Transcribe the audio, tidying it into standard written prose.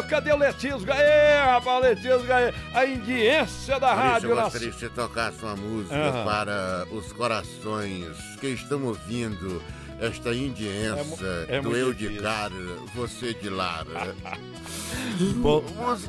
cadê o Letisga? Rapaz, Letisga, a indiência da rádio. Eu gostaria que você tocasse uma música para os corações que estão ouvindo esta indiência do eu de cara, você de Lara. Bom,